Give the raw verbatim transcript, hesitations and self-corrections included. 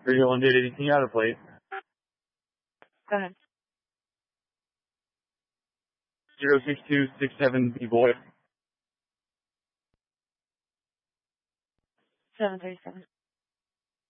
Radio one did anything out of plate. Go ahead. Zero six two six seven B boy. seven thirty-seven.